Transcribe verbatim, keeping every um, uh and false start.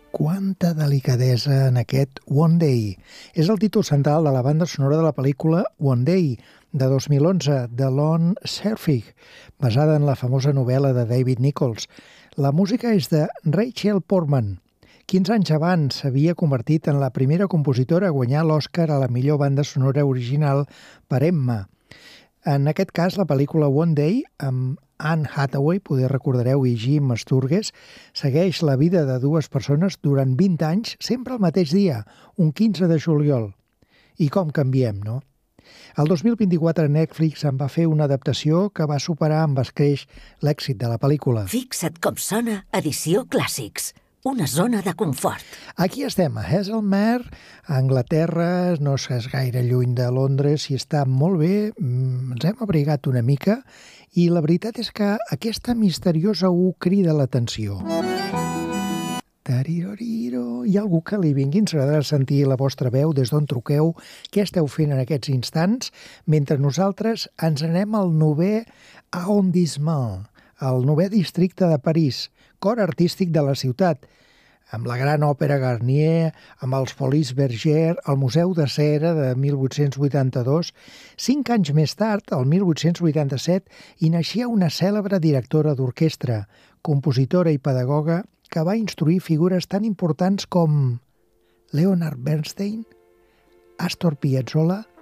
Quanta delicadesa en aquest One Day. És el títol central de la banda sonora de la pel·lícula One Day, de dos mil onze, de Lon Serfig, basada en la famosa novel·la de David Nichols. La música és de Rachel Portman. quinze anys abans s'havia convertit en la primera compositora a guanyar l'Oscar a la millor banda sonora original per Emma. En aquest cas, la pel·lícula One Day, amb Anne Hathaway, poder recordareu, i Jim Sturgess, segueix la vida de dues persones durant vint anys, sempre el mateix dia, un quinze de juliol. I com canviem, no? El dos mil vint-i-quatre Netflix en va fer una adaptació que va superar amb escreix l'èxit de la pel·lícula. Fixa't com sona Edició Clàssics. Una zona de confort. Aquí estem, a Haslemere, a Anglaterra, no és gaire lluny de Londres, i està molt bé, ens hem abrigat una mica, i la veritat és que aquesta misteriosa U crida l'atenció. Tariroriro. Hi ha algú que li vingui, ens agradarà sentir la vostra veu, des d'on truqueu, què esteu fent en aquests instants, mentre nosaltres ens anem al novè arrondissement, al novè districte de París, cor artístic de la ciutat, amb la gran òpera Garnier, amb els Folies Bergère, el Museu de Cera de mil vuit-cents vuitanta-dos. Cinc anys més tard, el mil vuit-cents vuitanta-set, hi naixia una cèlebre directora d'orquestra, compositora i pedagoga que va instruir figures tan importants com Leonard Bernstein, Astor Piazzolla